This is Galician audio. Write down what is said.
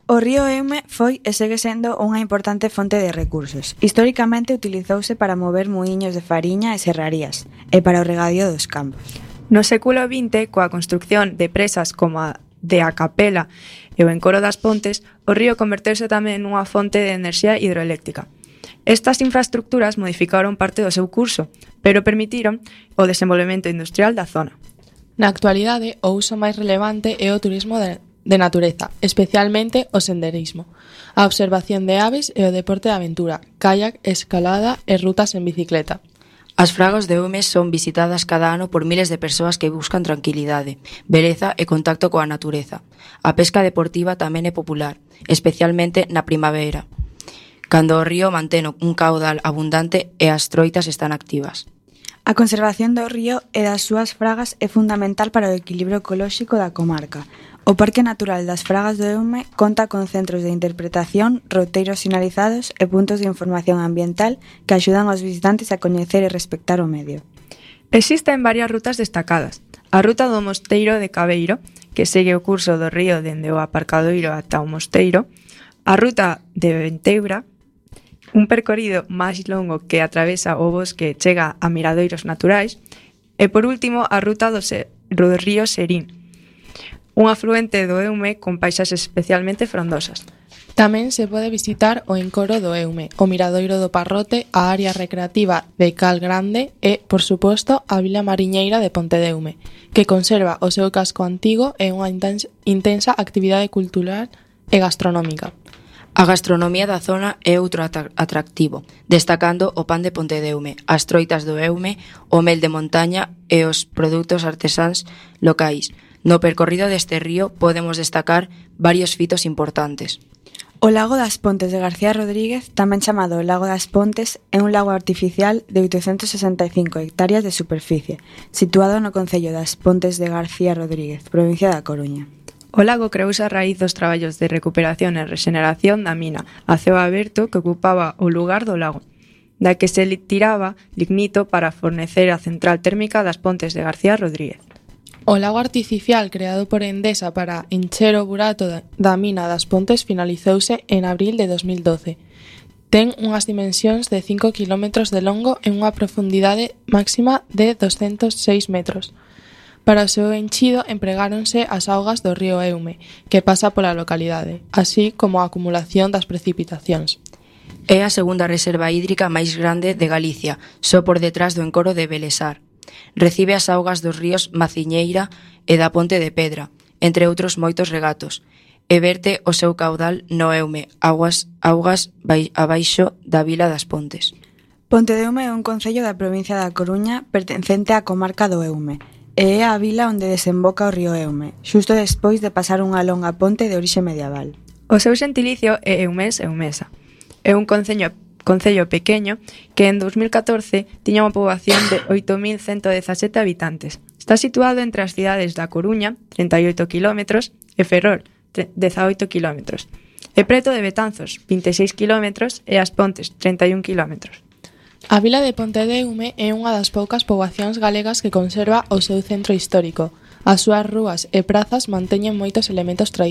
O río Eume foi e segue sendo unha importante fonte de recursos. Históricamente utilizouse para mover muíños de fariña e serrarías e para o regadío dos campos. No século XX, coa construcción de presas como a de A Capela e o encoro das Pontes, o río converteuse tamén nunha fonte de enerxía hidroeléctrica. Estas infraestructuras modificaron parte do seu curso, pero permitiron o desenvolvemento industrial da zona. Na actualidade, o uso máis relevante é o turismo de natureza, especialmente o senderismo, a observación de aves e o deporte de aventura, kayak, escalada e rutas en bicicleta. As fragas de Eume son visitadas cada ano por miles de persoas que buscan tranquilidade, beleza e contacto coa natureza. A pesca deportiva tamén é popular, especialmente na primavera, cando o río mantén un caudal abundante e as troitas están activas. A conservación do río e das súas fragas é fundamental para o equilibrio ecolóxico da comarca. O Parque Natural das Fragas do Eume conta con centros de interpretación, roteiros sinalizados e puntos de información ambiental que axudan aos visitantes a coñecer e respectar o medio. Existen varias rutas destacadas. A ruta do Mosteiro de Cabeiro, que segue o curso do río dende o aparcadoiro ata o mosteiro. A ruta de Venteura, un percorrido máis longo que atravesa o bosque e chega a miradoiros naturais. E por último, a ruta do río Serín, un afluente do Eume con paisaxes especialmente frondosas. Tamén se pode visitar o encoro do Eume, o miradoiro do Parrote, a área recreativa de Cal Grande e, por suposto, a vila mariñeira de Ponte de Eume, que conserva o seu casco antigo e unha intensa actividade cultural e gastronómica. A gastronomía da zona é outro atractivo, destacando o pan de Ponte de Eume, as troitas do Eume, o mel de montaña e os produtos artesáns locais. No percorrido deste río podemos destacar varios fitos importantes. O Lago das Pontes de García Rodríguez, tamén chamado Lago das Pontes, é un lago artificial de 865 hectáreas de superficie, situado no concello das Pontes de García Rodríguez, provincia da Coruña. O lago creouse a raíz dos traballos de recuperación e rexeneración da mina a ceo aberto que ocupaba o lugar do lago, da que se tiraba lignito para fornecer a central térmica das Pontes de García Rodríguez. O lago artificial creado por Endesa para encher o burato da mina das Pontes finalizouse en abril de 2012. Ten unhas dimensións de 5 km de longo e unha profundidade máxima de 206 metros. Para o seu enchido empregáronse as augas do río Eume, que pasa pola localidade, así como a acumulación das precipitacións. É a segunda reserva hídrica máis grande de Galicia, só por detrás do encoro de Belesar. Recibe as augas dos ríos Maciñeira e da Ponte de Pedra, entre outros moitos regatos, e verte o seu caudal no Eume, augas abaixo da vila das Pontes. Ponte de Eume é un concello da provincia da Coruña pertencente á comarca do Eume, e é a vila onde desemboca o río Eume, xusto despois de pasar unha longa ponte de orixe medieval. O seu xentilicio é eumés-eumesa. É un concello pequeño que en 2014 tiña unha poboación de 8.117 habitantes. Está situado entre as cidades da Coruña, 38 km, e Ferrol, 18 km. E preto de Betanzos, 26 km, e As Pontes, 31 km. A vila de Ponte de Eume é unha das poucas poboacións galegas que conserva o seu centro histórico. As súas rúas e prazas manteñen moitos elementos tradicionais.